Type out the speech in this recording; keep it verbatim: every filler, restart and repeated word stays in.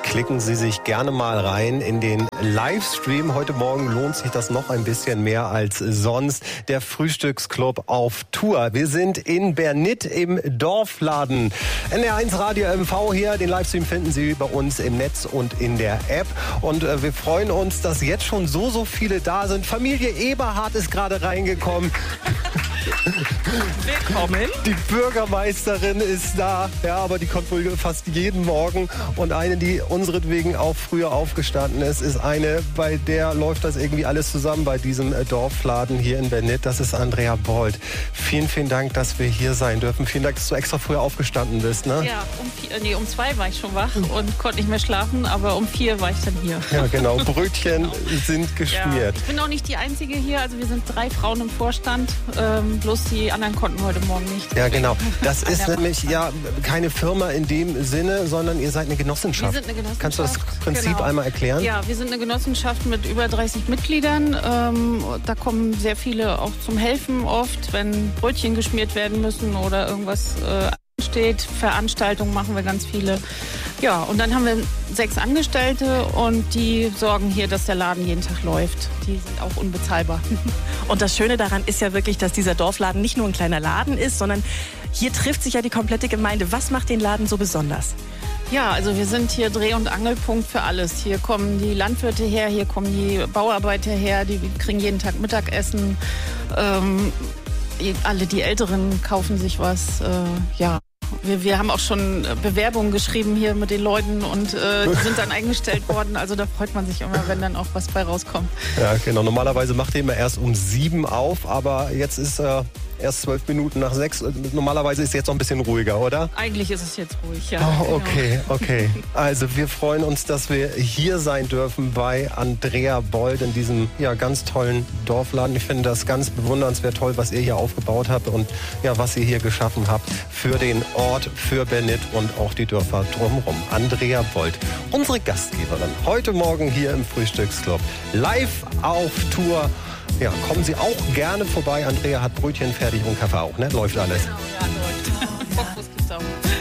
Klicken Sie sich gerne mal rein in den Livestream. Heute Morgen lohnt sich das noch ein bisschen mehr als sonst. Der Frühstücksclub auf Tour. Wir sind in Bernit im Dorfladen. N R eins Radio M V hier. Den Livestream finden Sie bei uns im Netz und in der App. Und äh, wir freuen uns, dass jetzt schon so, so viele da sind. Familie Eberhardt ist gerade reingekommen. Willkommen. Die Bürgermeisterin ist da, ja, aber die kommt wohl fast jeden Morgen. Und eine, die unseretwegen auch früher aufgestanden ist, ist eine, bei der läuft das irgendwie alles zusammen bei diesem Dorfladen hier in Bernit. Das ist Andrea Bold. Vielen, vielen Dank, dass wir hier sein dürfen. Vielen Dank, dass du extra früher aufgestanden bist, ne? Ja, um, vier, nee, um zwei war ich schon wach und konnte nicht mehr schlafen, aber um vier war ich dann hier. Ja, genau. Brötchen genau. sind geschmiert. Ja, ich bin auch nicht die Einzige hier, also wir sind drei Frauen im Vorstand, ähm, bloß die anderen konnten heute Morgen nicht. Ja, genau. Das ist nämlich ja keine Firma in dem Sinne, sondern ihr seid eine Genossenschaft. Wir sind eine Genossenschaft. Kannst du das Prinzip genau. einmal erklären? Ja, wir sind eine Genossenschaft mit über dreißig Mitgliedern. Ähm, da kommen sehr viele auch zum Helfen oft, wenn Brötchen geschmiert werden müssen oder irgendwas äh, ansteht. Veranstaltungen machen wir ganz viele. Ja, und dann haben wir sechs Angestellte und die sorgen hier, dass der Laden jeden Tag läuft. Die sind auch unbezahlbar. Und das Schöne daran ist ja wirklich, dass dieser Dorfladen nicht nur ein kleiner Laden ist, sondern hier trifft sich ja die komplette Gemeinde. Was macht den Laden so besonders? Ja, also wir sind hier Dreh- und Angelpunkt für alles. Hier kommen die Landwirte her, hier kommen die Bauarbeiter her, die kriegen jeden Tag Mittagessen. Ähm, alle die Älteren kaufen sich was, äh, ja. Wir, wir haben auch schon Bewerbungen geschrieben hier mit den Leuten und äh, die sind dann eingestellt worden. Also da freut man sich immer, wenn dann auch was bei rauskommt. Ja, genau. Normalerweise macht ihr immer erst um sieben auf, aber jetzt ist äh, erst zwölf Minuten nach sechs. Normalerweise ist es jetzt noch ein bisschen ruhiger, oder? Eigentlich ist es jetzt ruhig, ja. Oh, okay, genau. okay. Also wir freuen uns, dass wir hier sein dürfen bei Andrea Bold in diesem ja, ganz tollen Dorfladen. Ich finde das ganz bewundernswert toll, was ihr hier aufgebaut habt und ja, was ihr hier geschaffen habt für den Ort, für Bernit und auch die Dörfer drumherum. Andrea Bold, unsere Gastgeberin, heute Morgen hier im Frühstücksclub. Live auf Tour. Ja, kommen Sie auch gerne vorbei. Andrea hat Brötchen fertig und Kaffee auch, ne? Läuft alles. Genau, ja, läuft. Bockwurst gibt's auch.